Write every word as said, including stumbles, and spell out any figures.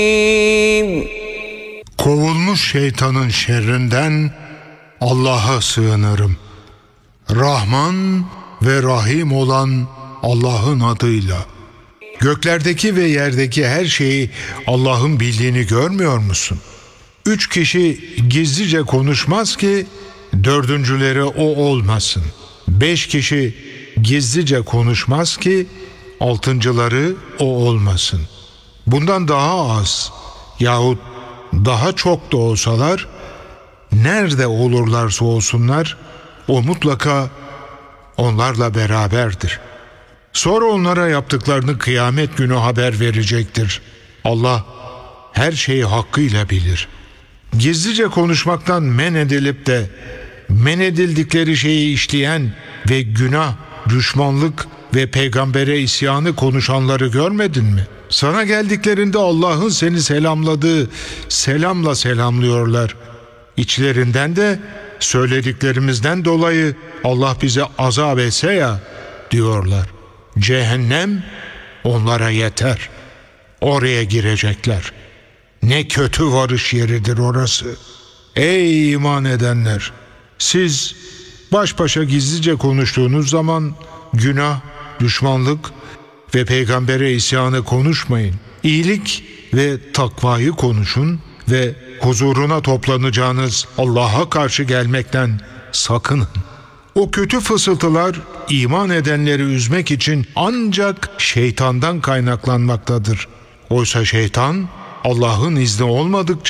Kovulmuş şeytanın şerrinden Allah'a sığınırım. Rahman ve Rahim olan Allah'ın adıyla. Göklerdeki ve yerdeki her şeyi Allah'ın bildiğini görmüyor musun? Üç kişi gizlice konuşmaz ki dördüncüleri o olmasın. Beş kişi gizlice konuşmaz ki altıncıları o olmasın. Bundan daha az yahut daha çok da olsalar, nerede olurlarsa olsunlar, o mutlaka onlarla beraberdir. Sonra onlara yaptıklarını kıyamet günü haber verecektir. Allah her şeyi hakkıyla bilir. Gizlice konuşmaktan men edilip de men edildikleri şeyi işleyen ve günah, düşmanlık ve peygambere isyanı konuşanları görmedin mi? Sana geldiklerinde Allah'ın seni selamladığı selamla selamlıyorlar. İçlerinden de söylediklerimizden dolayı Allah bize azap etse ya diyorlar. Cehennem onlara yeter. Oraya girecekler. Ne kötü varış yeridir orası. Ey iman edenler! Siz baş başa gizlice konuştuğunuz zaman günah, düşmanlık ve peygambere isyanı konuşmayın. İyilik ve takvayı konuşun ve huzuruna toplanacağınız Allah'a karşı gelmekten sakının. O kötü fısıltılar iman edenleri üzmek için ancak şeytandan kaynaklanmaktadır. Oysa şeytan Allah'ın izni olmadıkça